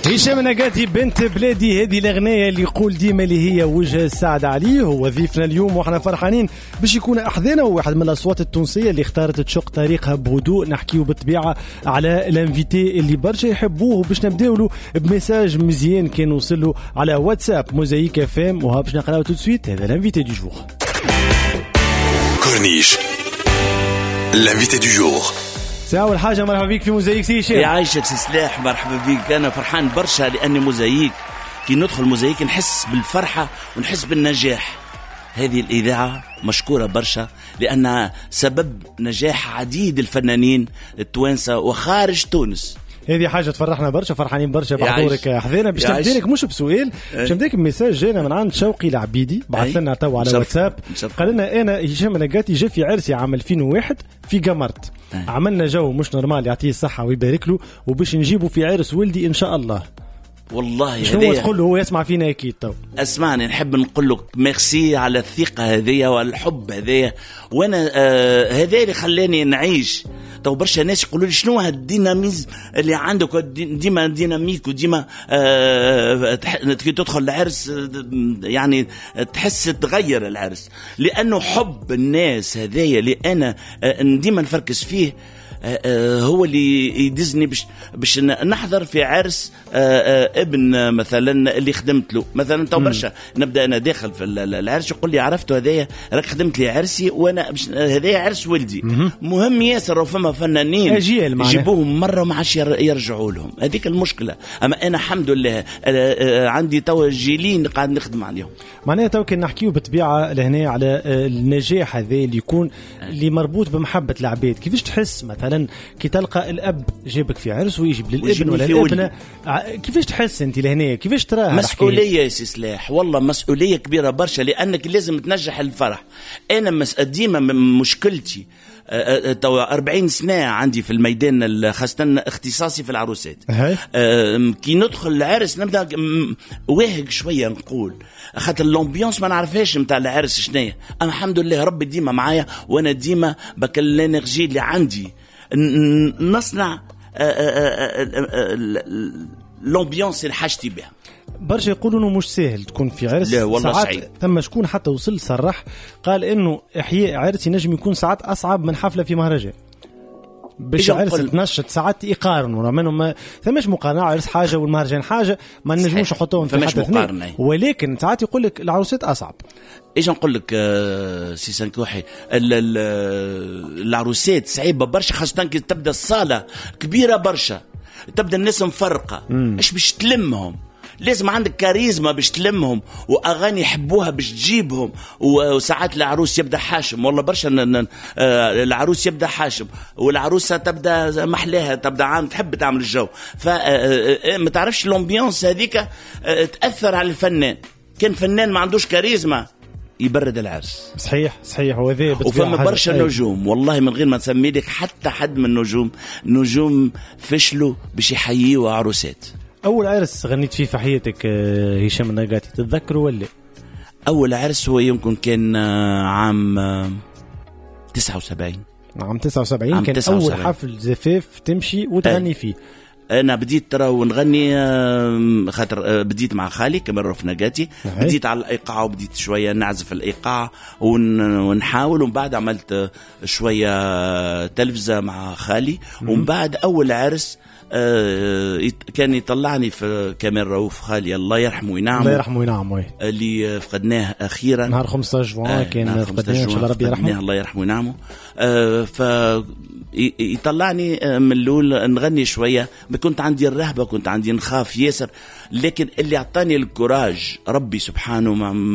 هشام نقاتي بنت بلادي، هذه الأغنية اللي يقول ديما اللي هي وجه السعد عليه. هو ضيفنا اليوم وحنا فرحانين باش يكون أحذنا، وواحد من الأصوات التونسية اللي اختارت تشق طريقها بهدوء. نحكيو بالطبيعة على الانفيتي اللي برشا يحبوه، وباش نبداو له بمساج مزيان كان وصل له على واتساب موزايك اف ام، وها باش نقراو تو سويت. هذا الانفيتي دو جور. كورنيش الانفيتي دو جور. أول حاجة مرحبا بيك في موزايك سي هشام. يعيشك سي سلاح، مرحبا بيك. أنا فرحان برشا لأني موزايك كي ندخل موزايك نحس بالفرحة ونحس بالنجاح. هذه الإذاعة مشكورة برشا لأنها سبب نجاح عديد الفنانين التوانسة وخارج تونس. هذه حاجة تفرحنا برشا، فرحانين برشا بحضورك حذينا. باش نبدالك مش بسؤال، باش نبدالك بمساج جانا من عند شوقي العبيدي، بعث لنا تو على واتساب. قال لنا أنا هشام نقاتي جا في عرسي عام 2001 في قمرت، عملنا جو مش نورمال، يعطيه الصحة ويبارك له، وباش نجيبه في عرس ولدي إن شاء الله. والله شنو تقول له؟ هو يسمع فينا أكيد. تو اسمعني، نحب نقول لك ميرسي على الثقة هذه والحب هذه، وأنا هذا اللي خلاني نعيش. تو برشا ناس يقولوا لي شنو هالديناميزم اللي عندك، ديما ديناميك وديما كي تدخل العرس يعني تحس تغير العرس، لأنه حب الناس هذايا اللي أنا ديما نفركز فيه هو اللي يدزني باش نحضر في عرس ابن مثلا اللي خدمت له. مثلا تو برشا نبدا انا داخل في العرس يقول لي عرفته هذايا راك خدمت لي عرسي وانا هذايا عرس ولدي. مهم ياسر، وفما فنانين يجيبوهم مره ما عادش يرجعوا لهم، هذيك المشكله. اما انا الحمد لله عندي تو جيلين قاعد نخدم عليهم. معناها تو كنا نحكيو بالطبيعه لهنا على النجاح هذا اللي يكون اللي مربوط بمحبه العباد. كيفاش تحس مثلا كي تلقى الاب جابك في عرس ويجيب للابن ولا الابنه، كيفاش تحس انت لهنا؟ كيفاش تراها؟ مسؤوليه يا سي سلاح، والله مسؤوليه كبيره برشا، لانك لازم تنجح الفرح. انا ديما مشكلتي 40 سنة عندي في الميدان، خاصة اختصاصي في العروسات. كي ندخل العرس نبدأ واهق شوية، نقول خاطر اللومبيونس ما نعرفهاش متاع العرس شنية. أنا الحمد لله ربي ديما معايا، وأنا ديما بكل الانرجي اللي عندي نصنع اللومبيونس اللي حاجتي بها. برشا يقولوا انه مش سهل تكون في عرس. لا والله ساعات صعيب. ثم شكون حتى وصل صرح قال انه احياء عرس ينجم يكون ساعات اصعب من حفله في مهرجان. باش عرس تنشط ساعات يقارنوا، ما ثماش مقارنه، عرس حاجه والمهرجان حاجه، ما نجموش نحطوهم في حتى اثنين، ولكن ساعات يقول لك العروسات اصعب. ايش نقول لك سي سنكوحي، العروسات صعيبه برشا، خاصه كي تبدا الصاله كبيره برشا، تبدا الناس مفرقه. ايش باش تلمهم؟ لازم عندك كاريزما باش تلمهم، واغاني يحبوها باش تجيبهم. وساعات العروس يبدا حاشم، والله برشا العروس يبدا حاشم، والعروسه تبدا محلاها، تبدا عام تحب تعمل الجو. فما تعرفش الامبيونس هذيك تاثر على الفنان. كان فنان ما عندوش كاريزما يبرد العرس. صحيح وذي. وفما برشا نجوم والله من غير ما نسمي لك حتى حد من نجوم فشلوا باش يحييوا عروسات. أول عرس غنيت فيه في حياتك هشام النقاتي تتذكره ولا؟ أول عرس هو يمكن كان عام 79. عام 79 كان 79. أول حفل زفاف تمشي وتغني فيه. أنا بديت ترى ونغني خاطر بديت مع خالي كمان رف نقاتي. بديت على الإيقاع وبديت شوية نعزف الإيقاع ونحاول، ومن بعد عملت شوية تلفزة مع خالي. ومن بعد أول عرس كان يطلعني في كاميرا رؤوف خالي الله يرحمه وينعمه. الله يرحمه وينعمه. اللي فقدناه أخيرا نهار 15 جوان كان فقدناه إن شاء الله ربي يرحمه. الله يرحمه وينعمه. يطلعني من الأول نغني شوية. ما كنت عندي الرهبة، كنت عندي نخاف ياسر، لكن اللي أعطاني الكوراج ربي سبحانه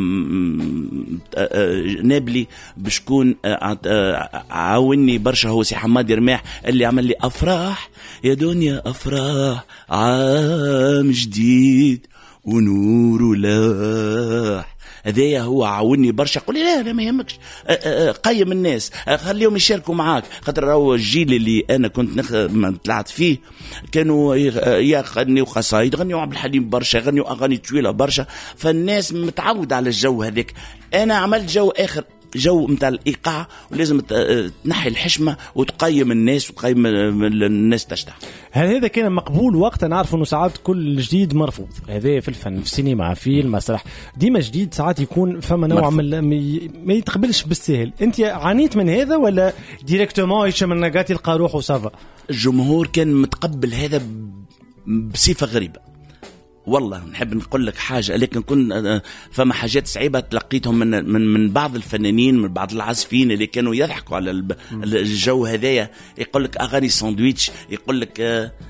نابلي بشكون عاوني برشا هو سي حماد رماح، اللي عمل لي أفراح يا دنيا أفراح عام جديد ونور لاح. هذايا هو عاوني برشا. قولي لا ما يهمكش، قيم الناس خليهم يشاركوا معاك، خاطر هو الجيل اللي انا كنت طلعت فيه كانوا يغنيوا قصايد، يغنيوا عبد الحليم برشا، يغنيوا اغاني طويله برشا، فالناس متعود على الجو هذاك. انا عملت جو اخر جو متاع الايقاع، ولازم تنحي الحشمه وتقيم الناس وتقيم الناس تشتح. هل هذا كان مقبول وقتها؟ نعرف انه ساعات كل جديد مرفوض، هذا في الفن، في السينما، في المسرح، ديما جديد ساعات يكون فما نوع من ما يتقبلش بالسهل. انت عانيت من هذا ولا ديريكتومون هشام النقاتي لقى روحه صافا؟ الجمهور كان متقبل هذا بصفه غريبه. والله نحب نقول لك حاجه، لكن كن فما حاجات صعيبه تلقيتهم من بعض الفنانين، من بعض العازفين اللي كانوا يضحكوا على الجو هذايا. يقول لك اغاني ساندويتش، يقول لك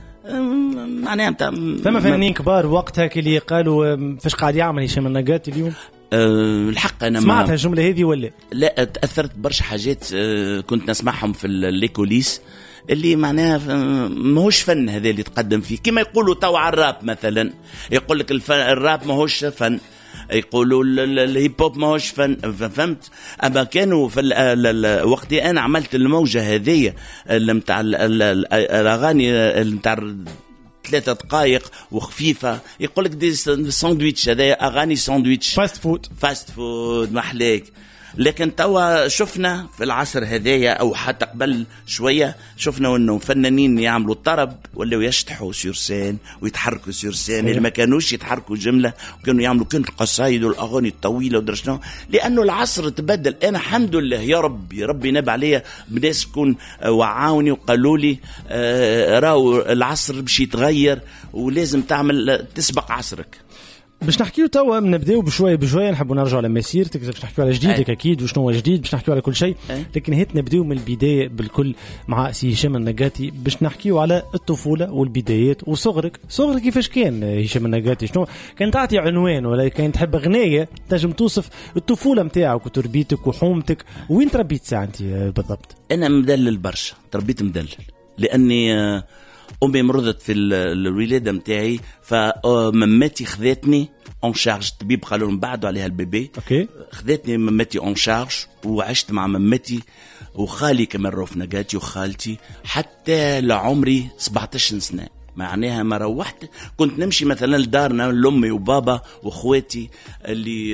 معناها فما فنانين كبار وقتها اللي قالوا فاش قاعد يعمل هشام النقاتي اليوم. الحق انا سمعتها الجمله هذه ولا لا؟ تاثرت برشا حاجات كنت نسمعهم في ليكوليس اللي معناها ماهوش فن هذا اللي تقدم فيه. كما يقولوا تو على الراب مثلا، يقول لك الراب ماهوش فن، يقولوا الهيب هوب ماهوش فن، فهمت؟ اما كانوا في وقتي انا عملت الموجه هذه نتاع الاغاني نتاع 3 دقائق وخفيفه، يقول لك دي ساندويتش، هذا اغاني ساندويتش، فاست فود محليك. لكن توا شفنا في العصر هذايا او حتى قبل شويه شفنا انه فنانين يعملوا الطرب ولاو يشطحوا سيرسين ويتحركوا سيرسين اللي ما كانوش يتحركوا جمله، وكانوا يعملوا كل القصايد والاغاني الطويله ودرشنا، لانه العصر تبدل. انا الحمد لله يا ربي ناب عليا بناس تكون وعاوني وقالوا لي راهو العصر باش يتغير ولازم تعمل تسبق عصرك. باش نحكيو توا نبداو بشويه نحبوا نرجعوا على مسيرتك، باش نحكيو على جديدك اكيد وشنو هو جديد، باش نحكيو على كل شيء، لكن هات نبداو من البدايه بالكل مع سي هشام النقاتي، باش نحكيو على الطفوله والبدايات وصغرك. صغرك كيفاش كان هشام النقاتي؟ شنو كان تعطي عنوان ولا كان تحب غنايه تنجم توصف الطفوله نتاعك وتربيتك وحومتك؟ وين تربيت ساعتي بالضبط؟ انا مدلل برشا، تربيت مدلل لاني امي مرضت في الولاده نتاعي، فمامتي خذتني اون شارج. الطبيب قالوا من بعده عليها البيبي، خذتني مامتي اون شارج وعشت مع مامتي وخالي كمان روف نقاتي وخالتي حتى لعمري 17 سنه. معناها ما روحت، كنت نمشي مثلا لدارنا لأمي وبابا واخواتي اللي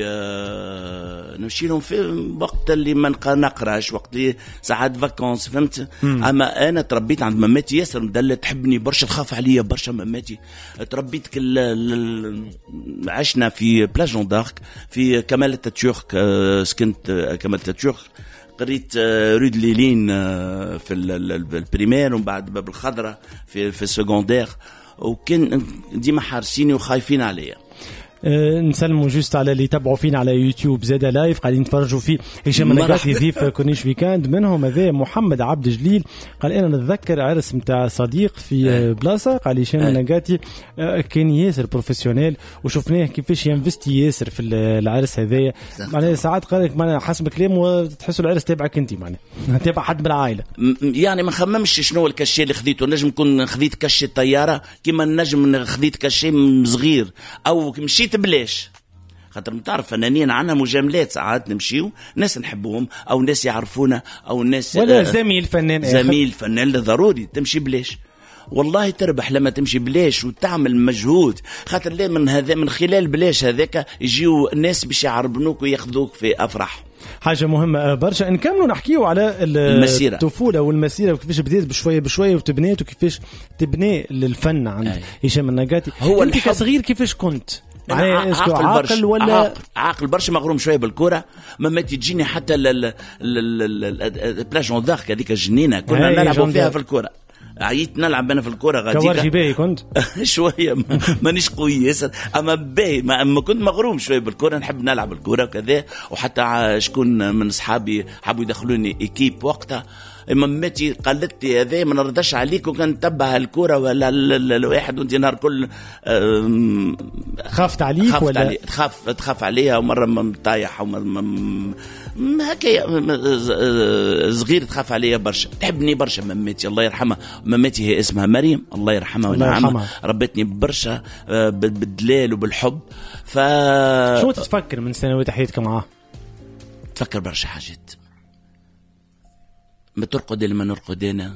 نمشي لهم في وقت اللي ما نقراش، وقت اللي ساعات فاكونس، فهمت؟ اما انا تربيت عند مامتي ياسر مدلة، تحبني برشا، تخاف عليا برشا مامتي. تربيت عشنا في بلاجون دارك في كمال اتاتورك، سكنت كمال اتاتورك، قريت رود ليلين في البريمير ومن بعد باب الخضرة في السكوندير، وكان ديما حارسيني وخايفين عليا. نسلموا جوست على اللي يتابعوا فينا على يوتيوب زاد لايف قاعدين يتفرجوا في هشام النقاتي ضيف كورنيش ويكاند. منهم هذا محمد عبد جليل قال انا نتذكر عرس متاع صديق في بلاصه، قال هشام النقاتي كان ياسر بروفيسيونيل وشفناه كيفاش ينفستي ياسر في العرس هذايا. معناها ساعات قال لك معناها حسب كلامه تحسوا العرس تابعك انت، معناها تابع حد من العائله. يعني ما خممش شنو الكاشي اللي خذيته، نجم نكون خذيت كاشي طياره كيما نجم خذيت كاشي صغير او مشيت بلاش، خاطر متعرف فنانين عنا مجاملات ساعات نمشيو ناس نحبوهم او ناس يعرفونا او ناس ولا زميل فنان ضروري تمشي بلاش. والله تربح لما تمشي بلاش وتعمل مجهود، خاطر لا من خلال بلاش هذاك يجيو الناس باش يعربنوك وياخذوك في افراح. حاجة مهمة برشا. نكملوا نحكيو على المسيرة، الطفولة والمسيرة وكيفاش بديت بشوية وتبنيت وكيفاش تبني للفن عند هشام النقاتي. هو انت كصغير كيفاش كنت؟ عاقل ولا عاقل برشا، مغروم شوية بالكرة. مامتي تجيني حتى البلاجون دارك هذيك الجنينة كنا نلعبوا فيها في الكرة. عييت نلعب انا في الكرة غاديك كوارجي باهي كنت شويه مانيش قوي ياسر، اما باهي ما كنت مغروم شويه بالكرة، نحب نلعب الكرة وكذا. وحتى شكون من اصحابي حبوا يدخلوني ايكيب وقتها، مامتي قالت لي هذا ما نرضاش عليك وكان تبع الكرة ولا الواحد وانت نهار كل خافت عليك ولا تخاف عليها، ومره مطايح ومره هكايا صغير تخاف عليا برشا، تحبني برشا مامتي الله يرحمها. مامتي هي اسمها مريم الله يرحمها ونعمها، ربتني برشا بالدلال وبالحب. شو تتفكر من سنوات حياتك معاه؟ تفكر برشا حاجات، ما ترقد لما نرقد انا.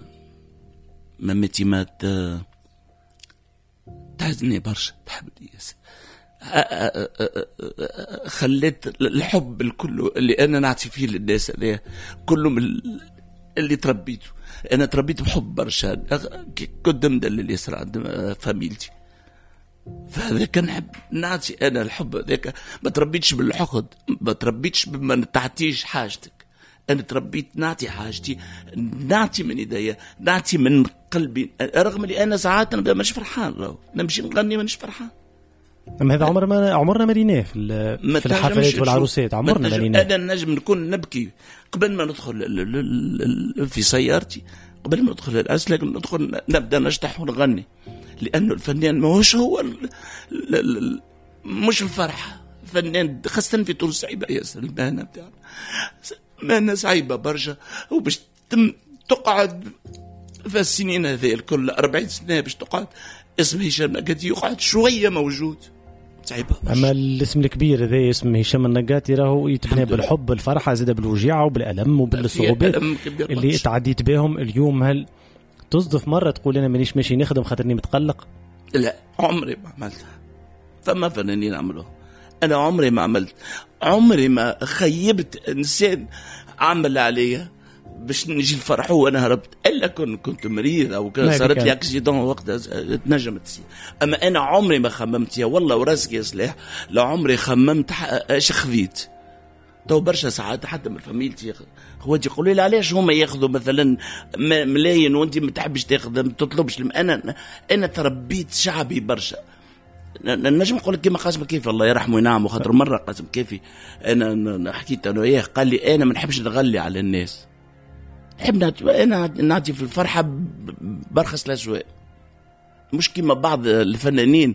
مامتي ما تحزني برشا، تحبني ياسر، خليت الحب الكل اللي انا نعطي فيه للناس اللي كله من اللي تربيته. انا تربيت بحب برشا، كنت مدلل ياسر عند فاميلتي، فهذا كان نحب نعطي انا الحب هذاك. ما تربيتش بالحقد، ما تربيتش بما تعطيش حاجتك. انا تربيت نعطي حاجتي، نعطي من ايديا، نعطي من قلبي، رغم اللي انا ساعات نبدا مش فرحان، نمشي نغني مانيش فرحان. اما هذا عمرنا ما ريناه في الحفلات والعروسات، عمرنا ما ريناه. انا نجم نكون نبكي قبل ما ندخل في سيارتي، قبل ما ندخل العرس، لكن ندخل نبدا نشطح ونغني، لانه الفنان ماهوش هو مش الفرحه. فنان خاصه في تونس صعيبه ياسر، المهنه بتاعنا مهنه صعيبه برشا، وباش تقعد في السنين هذه الكل 40 سنه باش تقعد اسم هشام النقاتي يقعد شويه موجود، صعيبه برشا. اما الاسم الكبير هذا اسم هشام النقاتي راهو يتبنى بالحب، الفرحه، زاد بالوجيعه وبالالم وبالصعوبات اللي تعديت بهم اليوم. هل تصدف مره تقول انا مانيش ماشي نخدم خاطرني متقلق؟ لا، عمري ما عملتها. فما فنانين عملوها، انا عمري ما عملت، عمري ما خيبت انسان عمل عليا باش نجي نفرحه وانا هربت، الا كنت مريض او صارت لي اكسيدون وقتها تنجمت تصير. اما انا عمري ما خممت، يا والله وراسك يا سلاح، لا عمري خممت ايش خذيت. تو برشا ساعات حتى من فاميلتي خواتي يقولوا لي علاش هما ياخذوا مثلا ملايين وانت ما تحبش تاخذ، ما تطلبش. انا تربيت شعبي برشا. نجم نقول لك كيما قاسم كيفي الله يرحمه وينعمه، خاطر مره قاسم كيفي انا حكيت انا وياه، قال لي انا ما نحبش نغلي على الناس، نحب انا نعطي في الفرحه برخص الاسواق، مش كيما بعض الفنانين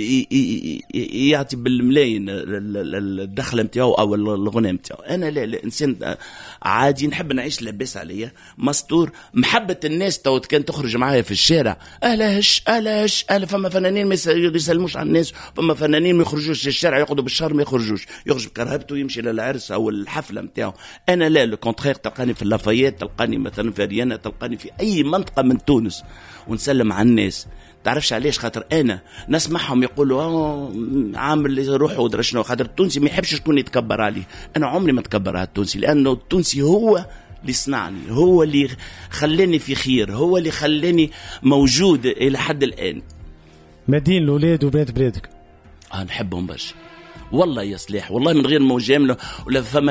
يعطي بالملايين الدخله نتاعو او الغنى نتاعو. انا لا انسان عادي، نحب نعيش لاباس عليا مستور. محبه الناس تو كان تخرج معايا في الشارع، اهلا فما فنانين ما يسلموش على الناس، فما فنانين ما يخرجوش الشارع، يقعدوا بالشهر ما يخرج بكرهبته يمشي للعرس او الحفله نتاعو. انا لا، لو كونترير تلقاني في اللافايات، تلقاني مثلا في ريانا، تلقاني في اي منطقه من تونس ونسلم على الناس. تعرفش علاش؟ خاطر انا نسمعهم يقولوا عامل روحه ودرا شنو، خاطر التونسي ما يحبش شكون يتكبر عليه. انا عمري ما اتكبر على التونسي، لانه التونسي هو اللي صنعني، هو اللي خلاني في خير، هو اللي خلاني موجود الى حد الان. مدين الاولاد وبنات بلادك نحبهم برشا والله يا صلاح، والله من غير مجامله ولا فما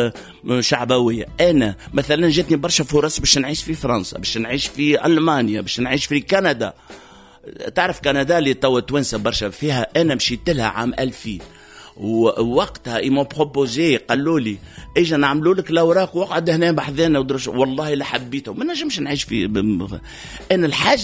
شعبويه. انا مثلا جاتني برشا فرص باش نعيش في فرنسا، باش نعيش في المانيا، باش نعيش في كندا. تعرف كندا اللي توا توانسه برشا فيها، انا مشيت لها عام 2000 ووقتها ايمون بروبوزي، قالوا لي اجا نعملوا لك الاوراق واقعد هنا بحذانا ودرش. والله لا حبيته، ما نجمش نعيش في انا الحاجه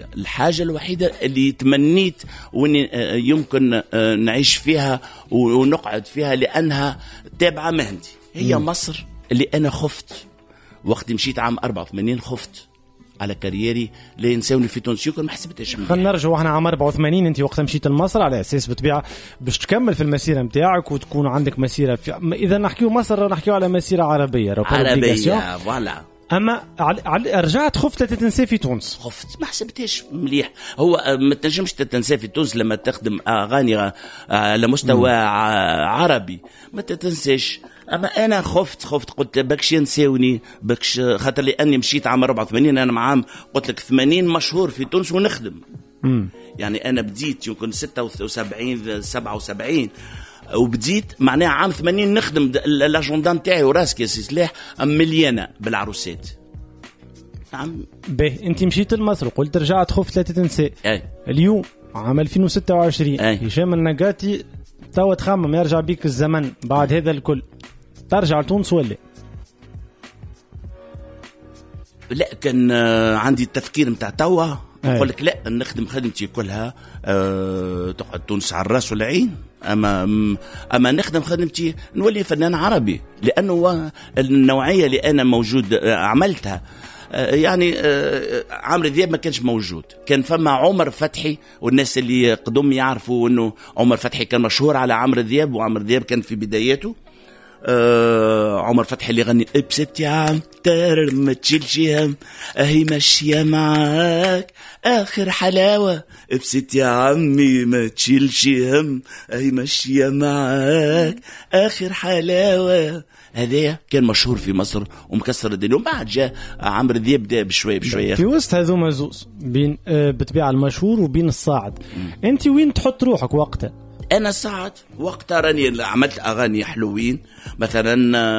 الوحيده اللي تمنيت واني يمكن نعيش فيها ونقعد فيها لانها تابعه مهنتي، هي مصر. اللي انا خفت وقت مشيت عام 84، خفت على كاريري لا ينسوني في تونس، يمكن ما حسبتش. خلينا نرجعوا احنا عام 84، انت وقت مشيت لمصر على اساس بطبيعه باش تكمل في المسيره نتاعك وتكون عندك مسيره اذا نحكيو مصر نحكيو على مسيره عربيه فوالا. اما رجعت خفت تتنسى في تونس؟ خفت، ما حسبتهاش مليح. هو ما تنجمش تتنسى في تونس لما تخدم اغاني على مستوى عربي، ما تتنساش. اما انا خفت قلت بكش ينساوني، بكش خاطر لاني مشيت عام 84، انا مع عام قلت لك 80 مشهور في تونس ونخدم. يعني انا بديت يمكن 76 77 وبديت معناها عام 80 نخدم. الاجندا نتاعي وراسك يا سي سلاح مليانه بالعروسات. نعم باهي، انت مشيت لمصر وقلت رجعت خفت لا تتنسى. اليوم عام 2026 هشام النقاتي توا تخمم يرجع بيك الزمن بعد هذا الكل، ترجع لتونس ولا لا؟ كان عندي التفكير متاع توا نقول لك لا، نخدم خدمتي كلها تقعد تونس على الراس والعين. اما نخدم خدمتي نولي فنان عربي، لانه النوعيه اللي انا موجود عملتها. يعني عمرو دياب ما كانش موجود، كان فما عمر فتحي، والناس اللي قدم يعرفوا انه عمر فتحي كان مشهور على عمرو دياب، وعمرو دياب كان في بداياته. عمر فتحي اللي غني ابست يا عم تارر ما تشيلش هم اهي ماشيه معاك اخر حلاوه ابست يا عمي ما تشيلش هم اهي ماشيه معاك اخر حلاوه. هذا كان مشهور في مصر ومكسر الدنيا. وبعد جاء عمرو دياب دا بشويه بشويه. في وسط هذوما زوز بين بتبيع المشهور وبين الصاعد، انت وين تحط روحك وقتها؟ انا صعد وقتها راني عملت اغاني حلوين مثلا،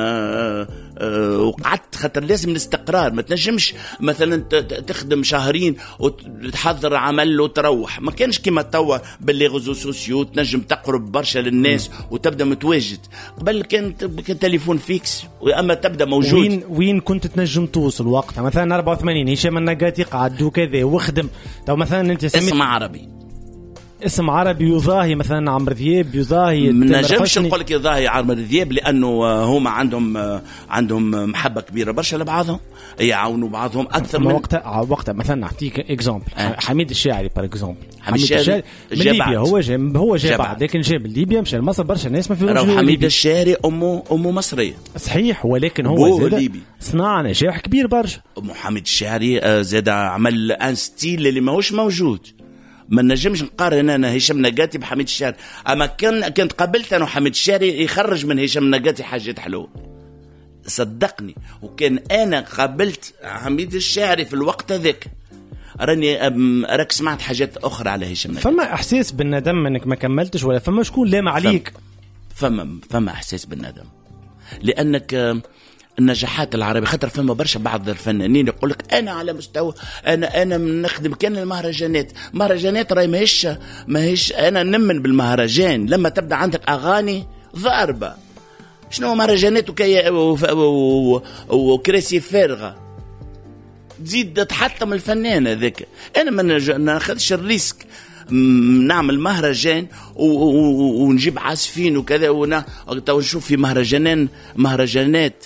وقعدت خاطر لازم الاستقرار. ما تنجمش مثلا تخدم شهرين وتحضر عمل وتروح. ما كانش كيما توا باللي غزو سوسيو تنجم تقرب برشا للناس وتبدا متواجد. قبل كان تليفون فيكس، واما تبدا موجود. وين كنت تنجم توصل وقتها؟ مثلا 84 هشام النقاتي قعد وكذا وخدم. تو مثلا انت اسم عربي، اسم عربي يضاهي مثلا عمرو دياب، يضاهي ما نجمش نقول لك يضاهي عمرو دياب، لانه هما عندهم محبه كبيره برشا لبعضهم، يعاونوا بعضهم اكثر من وقتها مثلا نعطيك اكزامبل. حميد الشاعري بار اكزامبل، حميد الشاعري من ليبيا، هو جاء بعد، لكن جاب ليبيا مشى لمصر برشا ناس ما فيهمش. حميد الشاعري امه مصريه صحيح، ولكن هو زاد صنع نجاح كبير برشا. حميد الشاعري زاد عمل ان ستيل اللي ماهوش موجود. ما نجمش نقارن انا هشام نقاتي بحميد الشاعري، اما كنت قابلت انا وحميد الشاعري يخرج من هشام نقاتي حاجات حلوه صدقني. وكان انا قابلت حميد الشاعري في الوقت هذاك راني راك سمعت حاجات اخرى على هشام نقاتي. فما احساس بالندم انك ما كملتش، ولا فما شكون لام عليك؟ فما احساس بالندم، لانك النجاحات العربية خاطر فما برشا بعض الفنانين يقول لك انا على مستوى انا نخدم كان المهرجانات راهي ماهيش انا نمن بالمهرجان. لما تبدا عندك اغاني ضاربه، شنو مهرجانات وكراسي فارغه تزيد تحطم الفنان هذاك. انا ما ناخذش الريسك نعمل مهرجان ونجيب عازفين وكذا ونشوف في مهرجانات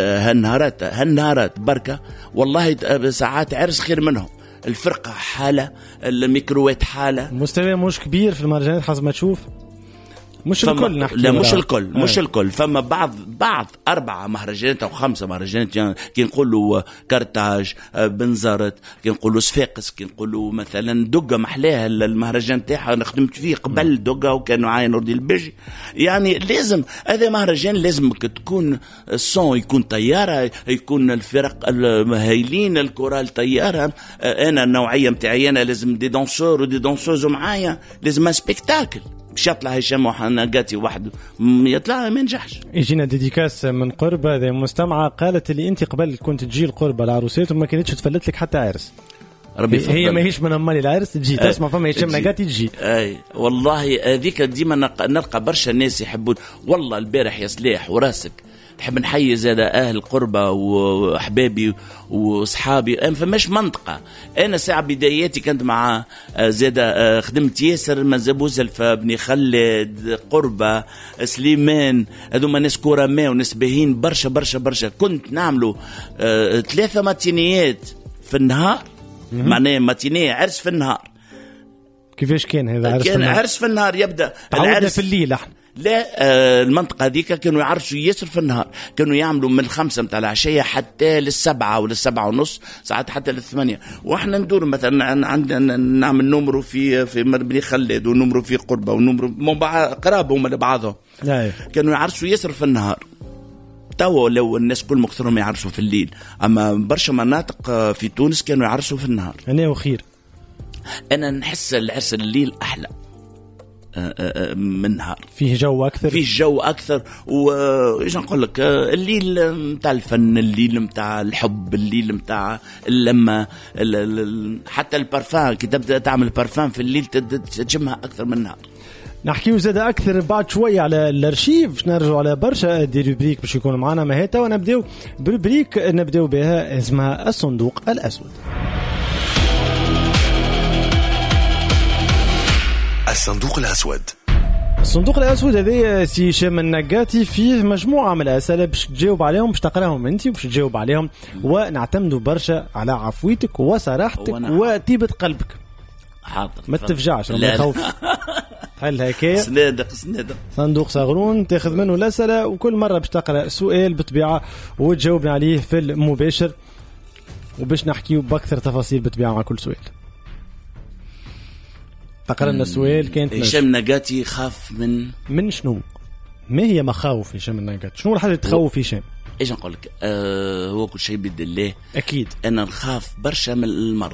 هالنهارات بركة والله ساعات عرس خير منهم. الفرقة حالة، الميكروات حالة، مستوى مش كبير في المهرجانات حسب ما تشوف. مش الكل نحكي، لا مش الكل. فما بعض 4 مهرجانات أو 5 مهرجانات، يعني كي نقولوا كارتاج، بنزرت، كي نقولوا صفاقس، كي نقولوا مثلا دقة محلاها المهرجان تاعها أنا خدمت فيه قبل دقة وكانوا عاين نوردي البيجي. يعني لازم هذا مهرجان لازم تكون الصون يكون طيارة، يكون الفرق المهايلين الكورال طيارة. أنا النوعية متاعي أنا لازم دي دانسور ودي دانسوز معايا، لازم سبيكتاكل. مش يطلع هشام نقاتي وحده يطلع ما ينجحش. يجينا ديديكاس من قربة، ذي مستمعة قالت اللي انت قبل كنت تجي القربة العروسات وما كانتش تفلت لك حتى عرس. هي ما هيش من امال العرس تجي تسمع فما هشام نقاتي تجي. اي والله هذيك ديما نلقى برشا ناس يحبون. والله البارح يا سلاح وراسك تحب نحيي زاد اهل قربة واحبابي واصحابي. ما فماش منطقه. انا ساعه بداياتي كنت مع زاد خدمت ياسر مزبوزل فبني خالد قربة سليمان، هذوما ناس كرماء وناس باهين برشا. كنت نعملوا 3 ماتينيات في النهار، معناه ماتينيه عرس في النهار. كيفاش كان هذا عرس؟ كان عرس في النهار، يبدا العرس في الليل. احنا لا المنطقة هذيك كانوا يعرسوا ياسر في النهار، كانوا يعملوا من 5 متاع العشية حتى 7 ولا 7:30 ساعات حتى 8. واحنا ندور مثلا عندنا نعمل نمرو في بني خالد ونمرو في قربة ونمرو قراب هم لبعضهم. كانوا يعرسوا ياسر في النهار. توا لو الناس كل مكثرهم يعرسوا في الليل، اما برشا مناطق في تونس كانوا يعرسوا في النهار. انا وخير انا نحس العرس الليل احلى من نهار، فيه جو اكثر. وايش نقول لك، الليل متاع الفن، الليل متاع الحب، الليل متاع لما حتى البارفان كي تبدا تعمل بارفان في الليل تجمها اكثر من النهار. نحكيو زاد اكثر بعد شويه على الارشيف، باش نرجعوا على برشا دي روبريك باش يكونوا معنا مهاتا، ونبداو بروبريك نبداو بها اسمها الصندوق الاسود. الصندوق الأسود. الصندوق الأسود هذا سي هشام النقاتي فيه مجموعة من الأسئلة باش تجاوب عليهم، باش تقراهم أنت وباش تجاوب عليهم، ونعتمدوا برشا على عفويتك وصراحتك وطيبة قلبك. حاضر ما تفجعش، ما يخوف. حل هكايا صنادق صندوق صغرون تاخذ منه الأسئلة، وكل مرة باش تقرأ سؤال بطبيعة وتجاوبنا عليه في المباشر، وباش نحكيو بأكثر تفاصيل بطبيعة مع كل سؤال. تقرأ لنا السؤال. كانت هشام نقاتي خاف من شنو؟ ما هي مخاوف هشام النقاتي؟ شنو الحاجة اللي تخوف هشام؟ ايش نقول لك؟ هو كل شيء بيد الله. اكيد انا نخاف برشا من المرض،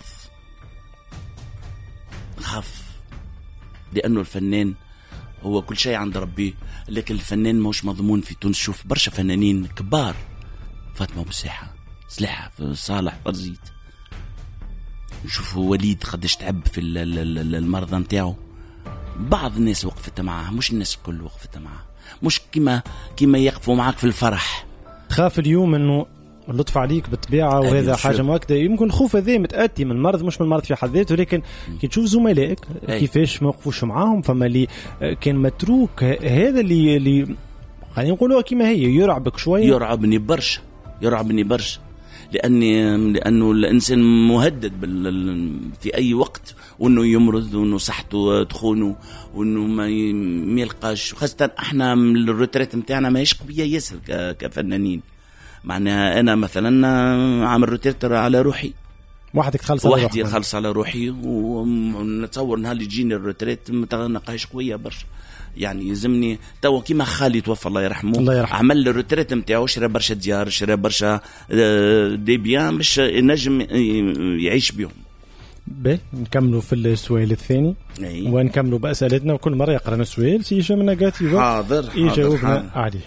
نخاف لانه الفنان هو كل شيء عند ربي، لكن الفنان ماهوش مضمون في تونس. شوف برشا فنانين كبار، فاطمه مساحه، سلاحه، صالح فرزيد، نشوفوا وليد قداش تعب في المرضى نتاعو. بعض الناس وقفت معاه، مش الناس الكل وقفت معاه، مش كما يقفوا معاك في الفرح. تخاف اليوم انه اللطف عليك بالطبيعه، وهذا حاجه مؤكده. يمكن خوف هذا متاتي من المرض، مش من المرض في حد ذاته، لكن كي تشوف زملائك كيفاش ما وقفوش معاهم، فما اللي كان متروك، هذا اللي خلينا نقولوا كما هي يرعبك شويه. يرعبني برشا لانه الانسان مهدد في اي وقت، وانه يمرض، وانه صحته تخونه، وانه ما يلقاش. خاصه احنا الروتريت نتاعنا ماهيش قويه ياسر كفنانين. معناها انا مثلا عامل روتير على روحي، وحدي خلص على روحي، ونتصور نهار اللي يجيني الروتريت ما نلقاهاش قويه برشا. يعني يلزمني توا كيما خالي توفى الله يرحمه، عمل الروتريت نتاعو، شرى برشا ديار، شرى برشا دي بيان باش ينجم يعيش بيهم. نكملوا في السؤال الثاني ونكملوا بأسئلتنا، وكل مرة يقرأنا السؤال سي هشام النقاتي حاضر يجاوبنا عليه.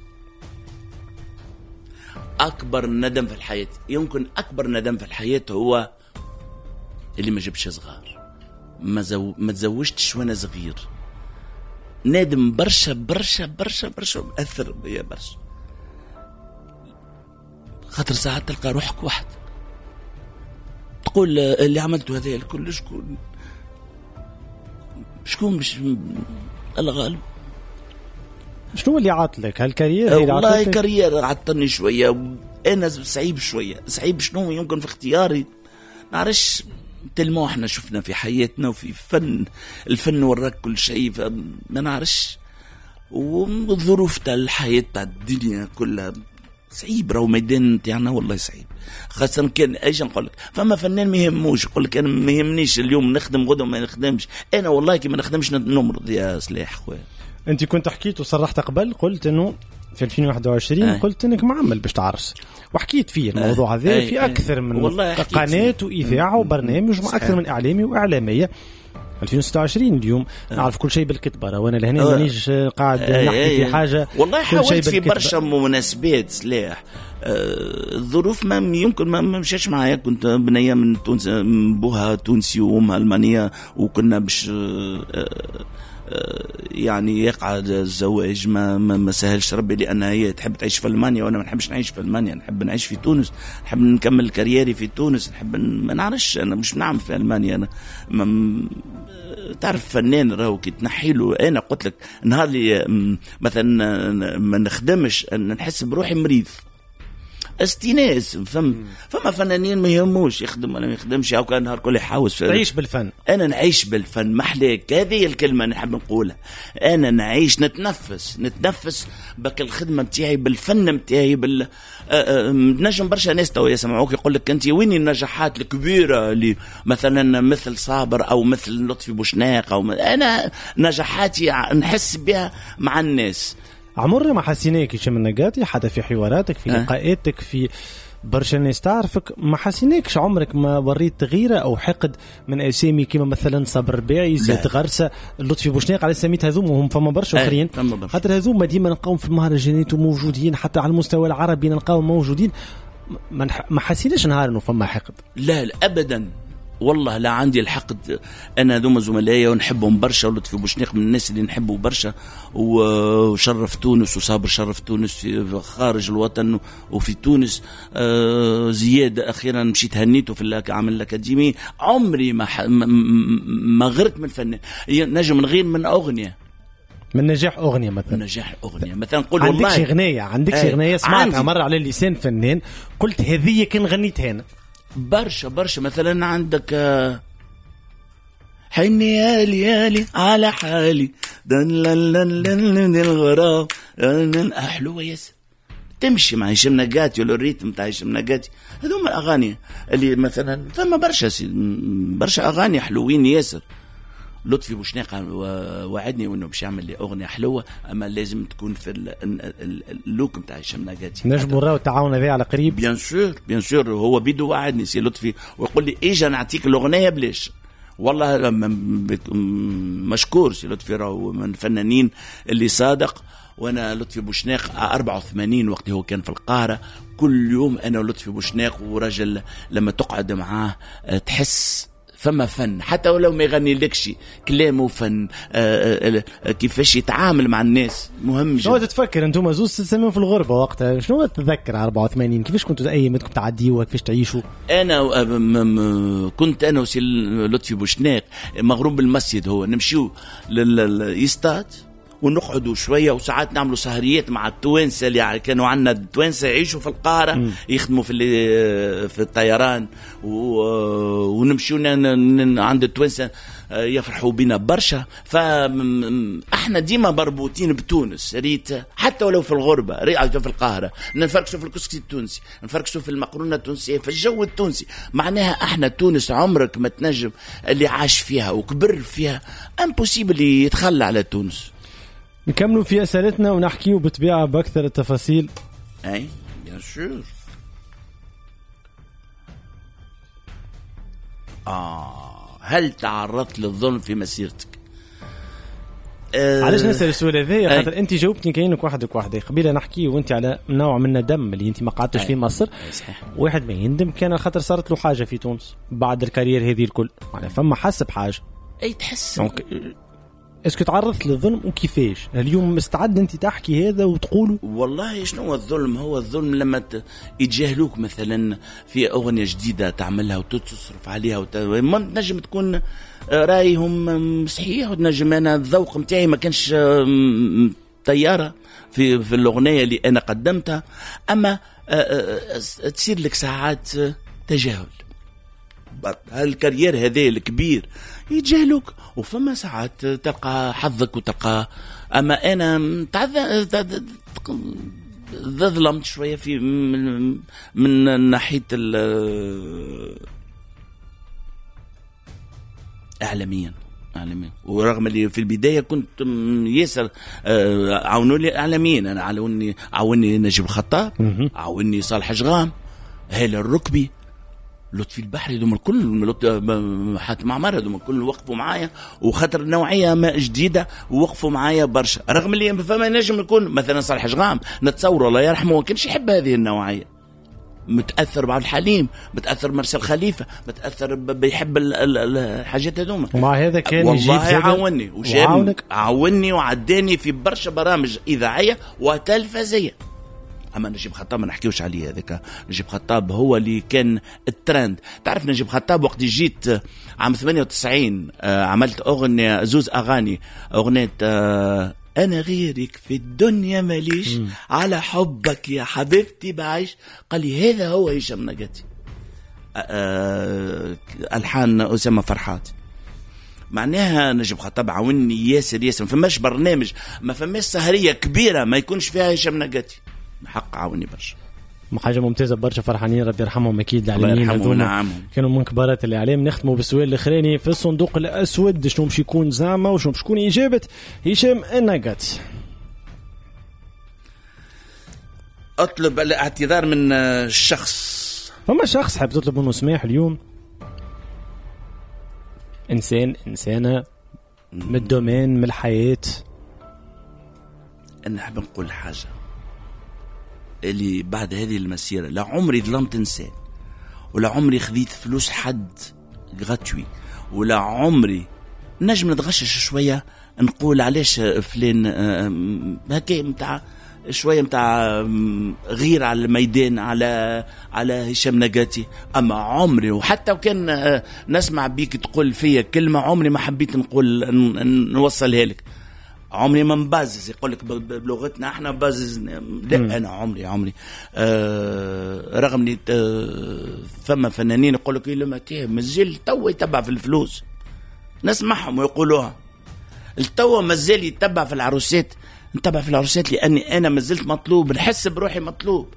أكبر ندم في الحياة، يمكن أكبر ندم في الحياة هو اللي ما جبش صغار، ما تزوجتش وأنا صغير. نادم برشا برشا برشا برشا، أثر بيا برشا، خاطر ساعات تلقى روحك وحدك تقول اللي عملته هذا الكل شكون باش الله غالب. شنو اللي عاطلك هالكارير؟ والله كارير عطلني شويه، انا صعيب شويه، صعيب شنو يمكن في اختياري، نعرفش. تلمو احنا شفنا في حياتنا وفي الفن وراك كل شيء، ما نعرفش. والظروف تاع الحياه تاع الدنيا كلها صعيب، راهو ميدان تاعنا والله صعيب. خاصة كان ايش نقول لك، فما فنان ما يهموش يقول لك انا ما يهمنيش اليوم نخدم غدا ما نخدمش. انا والله كي ما نخدمش نمرض يا سلاح خويا. انت كنت حكيت وصرحت قبل، قلت انه في 2021 قلت انك معمل باش تعرس، وحكيت فيه الموضوع هذا في اكثر من قناه واذاعه وبرنامج، مع اكثر من اعلامي واعلاميه. 2026 اليوم نعرف كل شيء بالكتبه، وانا لهنا مانيش قاعد نحكي في حاجه. والله حاولت في برشا مناسبات سلاح، الظروف ما يمكن ما مشاش معايا. كنت بنيه من تونس، بوها تونسي وامها المانيه، وكنا باش يعني يقع الزواج ما سهلش ربي، لأن هي تحب تعيش في ألمانيا وأنا ما نحبش نعيش في ألمانيا، نحب نعيش في تونس، نحب نكمل كاريري في تونس، نحب ما نعرفش أنا مش نعمل في ألمانيا. أنا تعرف فنان راهو كي تنحيله، أنا قلت لك نهار لي مثلا ما نخدمش نحس بروحي مريض استيناس. فما فنانين ما يهموش يخدم ولا ما يخدمش، او كان نهار كل يحاوس تعيش بالفن. انا نعيش بالفن محلاك، هذه الكلمه نحب نقولها. انا نعيش نتنفس بك الخدمه نتاعي بالفن نتاعي نجم. برشا ناس تو يسمعوك يقول لك انت وين النجاحات الكبيره اللي مثلا مثل صابر او مثل لطفي بوشناق، او انا نجاحاتي نحس بها مع الناس. عمرنا ما حسيناك هشام النقاتي حتى في حواراتك في لقاءاتك في برشا الناس تعرفك، ما حسيناكش عمرك ما وريت تغييره او حقد من اسامي كما مثلا صابر رباعي، زيد غرسه، لطفي بوشناق، على سميت هذوم وهم فما برشا اخرين. خاطر هذوم ديما نلقاهم في المهرجانات وموجودين، حتى على المستوى العربي نلقاهم موجودين. ما حسيناش نهار انه فما حقد؟ لا ابدا والله، لا عندي الحقد. انا ذوما زملائي ونحبهم برشا، ولطفي بوشناق من الناس اللي نحبه برشا، وشرف تونس، وصابر شرف تونس في خارج الوطن وفي تونس. زياد اخيرا مشيت هنيته في عمل الاكاديمي. عمري ما غرت من فن، نجم نغير من اغنيه، من نجاح اغنيه مثلا. نجاح اغنيه مثلا نقول والله عندك اغنيه سمعتها مره على لسان فنان قلت هذه كان غنيتها انا. برشا مثلا عندك حني يا ليالي على حالي الغرام حلوة ياسر تمشي مع هشام نقاتي ولا الريتم تاع هشام نقاتي. هذوما الأغاني اللي مثلا ثم برشا أغاني حلوين ياسر. لطفي بوشناق وعدني انه باش يعمل لي اغنيه حلوه، اما لازم تكون في اللوك نتاع هشام نقاتي. نجموا نراو التعاون هذا على قريب. بيان سور هو بيدو وعدني سي لطفي ويقول لي اجا نعطيك الاغنيه بلاش. والله مشكور سي لطفي، راهو من الفنانين اللي صادق. وانا لطفي بوشناق 84 وقت هو كان في القاهره، كل يوم انا ولطفي بوشناق ورجل لما تقعد معاه تحس فما فن، حتى ولو ما يغني لكش كلامه فن. كيفاش يتعامل مع الناس مهم جدا. شنو تتفكر انتم زوز تسمون في الغربه وقتها؟ شنو تتذكر 84 كيفاش كنتوا ايامكم تعديوا كيفاش تعيشوا؟ انا كنت انا وسي لطفي بوشناق مغروم بالمسجد، هو نمشيو للإستاد ونقعدوا شويه، وساعات نعملوا سهريات مع التوانسه اللي كانوا عندنا. التوانسه يعيشوا في القاهره يخدموا في الطيران، ونمشيو عند التوانسه يفرحوا بنا برشا. فاحنا ديما مربوطين بتونس، ريت حتى ولو في الغربه، ريت في القاهره نفركسوا في الكسكسي التونسي، نفركسوا في المقرونه التونسيه، في الجو التونسي. معناها احنا تونس عمرك ما تنجم اللي عاش فيها وكبر فيها امبوسيبل يتخلى على تونس. نكملوا في أسئلتنا ونحكيوا بطبيعة بأكثر التفاصيل. أي بيان سور. هل تعرضت للظلم في مسيرتك؟ علاش نسأل السؤال هذا؟ خاطر أنت جاوبتني كأنك وحدك قبيله نحكي وأنت على نوع من الندم اللي أنت ما قعدتش في مصر. صحيح. واحد ما يندم كان خاطر صارت له حاجة في تونس بعد الكارير هذه الكل، يعني فما حس بحاجة. أي تحس. اسكو تعرضت للظلم وكيفاش؟ اليوم مستعد انت تحكي هذا وتقوله؟ والله شنو هو الظلم؟ هو الظلم لما يتجاهلوك مثلا في اغنيه جديده تعملها وتصرف عليها تنجم تكون رايهم صحيح، وتنجم انا الذوق نتاعي ما كانش طياره في الاغنيه اللي انا قدمتها، اما تصير لك ساعات تجاهل. هالكارير هذا الكبير يتجاهلوك، وفما ساعات تلقى حظك وتلقى. اما انا ظلمت شويه في من ناحيه اعلاميا، ورغم اللي في البدايه كنت ياسر عاونوا لي اعلاميين. انا عاوني نجيب الخطاب، عاوني صالح جغام، هالة الركبي، لطفي البحري، دوم الكل حاتم عمار، دوم الكل وقفوا معايا، وخاطر نوعيه ما جديده ووقفوا معايا برشا. رغم اللي فما نجم يكون مثلا صالح جغام نتصور الله يرحمه ما كانش يحب هذه النوعيه، متاثر بعبد الحليم، متاثر مرسل خليفه، متاثر بيحب الحاجات هذوما. ومع هذا كان والله عاوني عاوني وعداني في برشا برامج اذاعيه وتلفزيه. اما نجيب خطاب ما نحكيوش عليه، هذاك نجيب خطاب هو اللي كان الترند. تعرف نجيب خطاب وقت جيت عام 98 عملت اغنيه زوز اغاني، اغنيه انا غيرك في الدنيا ماليش، على حبك يا حبيبتي بعيش. قال لي هذا هو هشام نقاتي، الحان اسامه فرحات. معناها نجيب خطاب عاوني ياسر. ما فماش برنامج، ما فماش سهريه كبيره ما يكونش فيها هشام نقاتي، حق عاوني برشا. حاجه ممتازه برشا، فرحانين ربي يرحمهم اكيد الاعلاميين هذوما كانوا من كبارات الاعلام. نختموا بالسؤال الاخراني في الصندوق الاسود، شنو باش يكون زعما وشنو باش تكون اجابه هشام النقاتي؟ اطلب الاعتذار من الشخص. فما شخص حاب تطلب منه سماح اليوم؟ انسانه من الدومين من الحياه. انا حاب نقول حاجه اللي بعد هذه المسيرة، لا عمري ظلمت إنسان، ولا عمري خذيت فلوس حد غاتوي، ولا عمري نجم نتغشش شوية نقول علاش فلان هكا متاع شوية متاع غير على الميدان على هشام نقاتي. أما عمري وحتى وكان نسمع بيك تقول فيا كلمة عمري ما حبيت نقول نوصلها لك. عمري ما مبازز، يقولك بلغتنا احنا بازز. لا انا عمري رغم اني فما فنانين يقولك لما مازال تو يتبع في الفلوس. نسمعهم ويقولوها. التوا مازال يتبع في العروسات، نتبع في العروسات لأني أنا مازلت مطلوب، نحس بروحي مطلوب.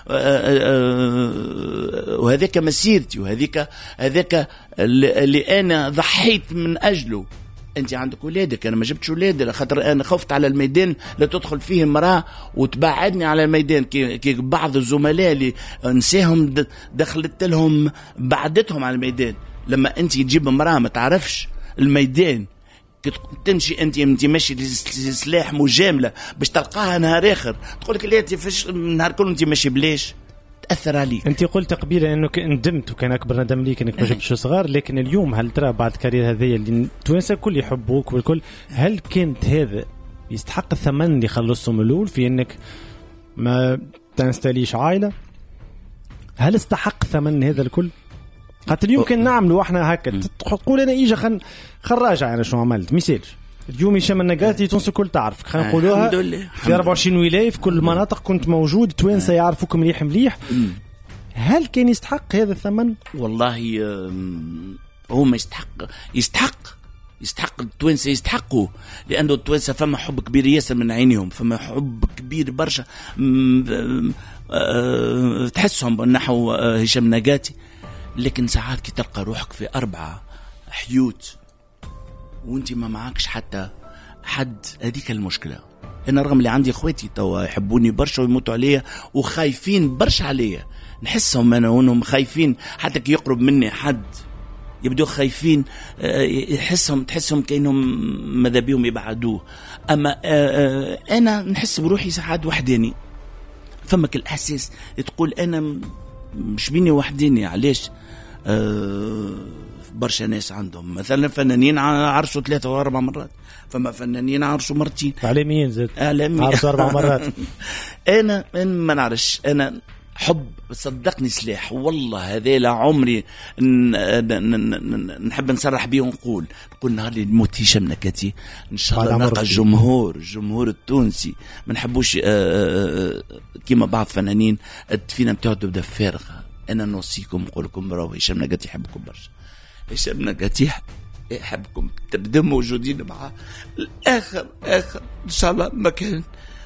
وهذاك مسيرتي، هذاك اللي أنا ضحيت من أجله. أنت عندك ولادك، أنا ما جبتش ولادي خاطر أنا خفت على الميدان لا تدخل فيه امرأة وتبعدني على الميدان، كي بعض الزملاء اللي نساهم دخلت لهم بعدتهم على الميدان. لما أنت تجيب امرأة ما تعرفش الميدان، تمشي انت ماشي لسلاح مجامله باش تلقاها نهار اخر تقول لك ليه فيش نهار كله انت ماشي بلاش، تاثر عليك. انت قلت قبيله انه ندمت وكان اكبر ندم ليك انك ما جبتش صغار، لكن اليوم هل ترى بعد كارير هذه اللي التوانسه الكل يحبوك والكل، هل كانت هذا يستحق الثمن اللي خلصته من الاول في انك ما تنستليش عائله؟ هل استحق ثمن هذا الكل؟ خاطر يمكن نعملوا احنا هكا تقول انا ايجا خراجع انا شنو عملت مثال اليوم هشام النقاتي تونس الكل تعرف، خلينا نقولوها في 24 ولايه في كل المناطق كنت موجود، توانسه يعرفوك مليح. هل كان يستحق هذا الثمن؟ والله هو ما يستحق التوانسه يستحقوا، لانه التوانسه فما حب كبير ياسر من عينيهم، فما حب كبير برشا تحسهم نحو هشام النقاتي. لكن ساعات كي تلقى روحك في 4 حيوت وانت ما معكش حتى حد، هذيك المشكلة. انا رغم اللي عندي اخواتي توا يحبوني برشا ويموتوا عليا وخايفين برشا عليا، نحسهم انا وانهم خايفين حتى كي يقرب مني حد يبدو خايفين، تحسهم كأنهم ماذا بيهم يبعدوه. اما انا نحس بروحي ساعات وحداني، فمك الأحساس تقول انا مش بيني وحديني. علاش؟ برشا ناس عندهم مثلا فنانين عرسوا 3 و4 مرات، فما فنانين عرسوا مرتين، اعلاميين زاد عرسوا 4 مرات. انا ما نعرفش، انا حب صدقني سلاح والله. هذا لا عمري نحب نصرح بيه ونقول نهار اللي نموت هشام النقاتي ان شاء الله نلقى الجمهور التونسي. ما نحبوش كيما بعض فنانين الدفينه نتاعو تبدا فارغه. انا نوصيكم نقول لكم راهو هشام النقاتي يحبكم برشا، هشام النقاتي يحبكم، تبدأ موجودين معاه الاخر ان شاء الله مكان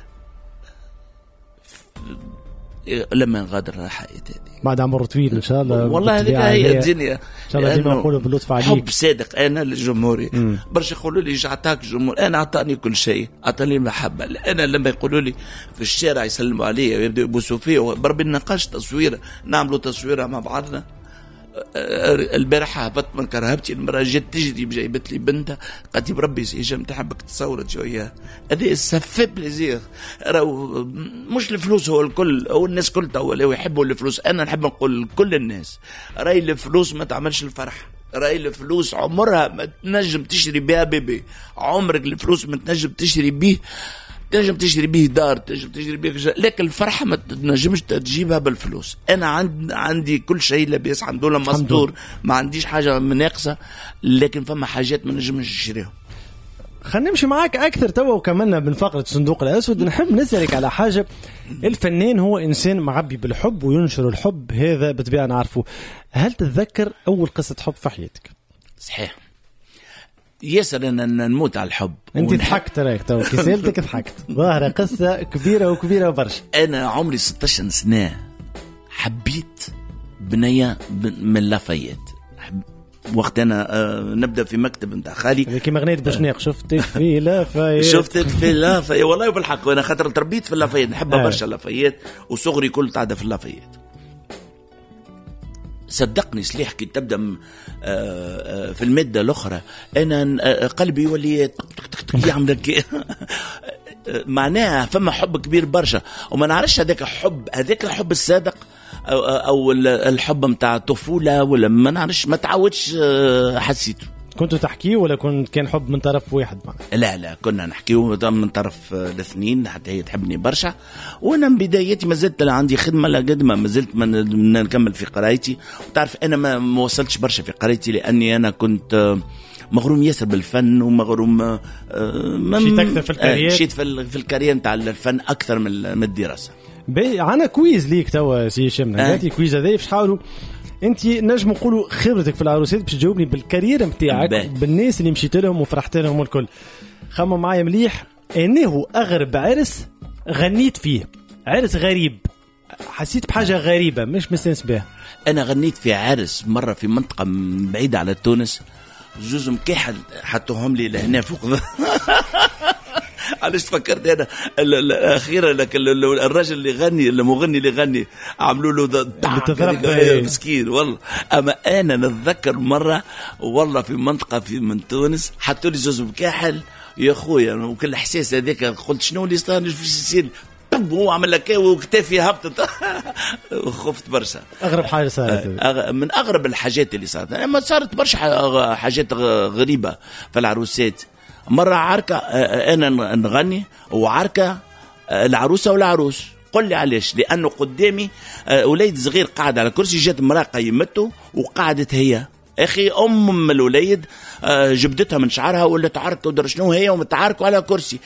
لما نغادر الحياة هذه بعد عمر طويل ان شاء الله. والله هذيك هي الدنيا ان شاء الله. ديما نقولوا باللطف عليك، حب صادق انا للجمهوري. برشا يقولوا لي جعتك الجمهور، انا اعطاني كل شيء، اعطاني المحبه. انا لما يقولوا لي في الشارع يسلموا علي ويبداوا يبوسوا فيه بربي نناقش تصويره، نعملوا تصويره مع بعضنا. البارحة هبط من كرهبتي، المرأة جت تجري جايبت لي بنتها قالت لي بربي هشام تحبك تصورت شوية. هذا سفب بليزير، راهو مش الفلوس هو الكل، هو الناس كل توا يحبوا الفلوس. أنا نحب نقول كل الناس راي الفلوس ما تعملش الفرح، راي الفلوس عمرها ما تنجم تشتري بها بيبي، عمرك الفلوس ما تنجم تشتري بيه، تنجم تشتري به دار، تنجم تشتري به لكن الفرحة ما تنجمش تجيبها بالفلوس. أنا عندي كل شيء لاباس، الحمد لله مستور، ما عنديش حاجة ناقصة، لكن فما حاجات ما نجمش نشتريهم. خلينا نمشي معاك أكثر توا وكملنا من فقرة الصندوق الأسود. نحب نسألك على حاجة، الفنان هو إنسان معبي بالحب وينشر الحب، هذا بطبيعة نعرفه. هل تتذكر أول قصة حب في حياتك؟ صحيح ياسر أنا نموت على الحب. أنت ضحكت راك تو كي سألتك ضحكت، ظاهرة قصة كبيرة وبرشا. أنا عمري 16 سنة حبيت بنية من لافايت. وقت أنا نبدأ في مكتب نتاع خالي كيما غنيت بوشناق شفتك في لافايت والله بالحق. وأنا خاطر تربيت في لافايت، نحبها برشا لافايت، وصغري كل تعدى في لافايت. صدقني سليح كي تبدا في الماده الاخرى انا قلبي يولي يعمل معناها فما حب كبير برشا. وما نعرفش هذاك الحب الصادق او الحب نتاع الطفوله، ولا ما نعرفش، ما تعودش حسيته. كنتوا تحكيوا ولا كان حب من طرف واحد معنا؟ لا كنا نحكيوا من طرف الاثنين، حتى هي تحبني برشا. وانا من بدايتي ما زلت عندي خدمه لقد ما زلت نكمل في قرايتي. وتعرف انا ما وصلتش برشا في قرايتي لاني انا كنت مغروم ياسر بالفن، ومغروم مشيت اكثر في الكارير، مشيت في الكارير نتاع الفن اكثر من الدراسه. عنا كويز ليك توا سي هشام النقاتي. كويز هذا باش نحاولوا انت نجم نقولوا خبرتك في العروسات باش تجاوبني بالكارير نتاعك بالناس اللي مشيت لهم وفرحت لهم والكل. خمم معايا مليح، انه اغرب عرس غنيت فيه، عرس غريب حسيت بحاجه غريبه مش مستانس بها. انا غنيت في عرس مره في منطقه بعيده على تونس، زوز مكحل حطوهم لي لهنا فوق. علاش تفكرت انا الاخيره لك الراجل اللي غني المغني اللي غني عملوا له مسكين والله. اما انا نتذكر مره والله في منطقه من تونس حطوا لي زوز مكحل يا خويا، وكل احساس هذاك قلت شنو اللي صار في السيل، هو عمل لك وكتافي هبطت. خفت برشا. اغرب حاجه صارت من اغرب الحاجات اللي صارت، اما صارت برشا حاجات غريبه في العروسات. مره عركه انا نغني وعركه العروسه والعروس. قل لي علاش؟ لانه قدامي وليد صغير قاعد على كرسي، جات امراه قيمته وقعدت هي اخي ام الوليد جبدتها من شعرها ولا تعرك ودر شنو هي ومتعاركوا على كرسي.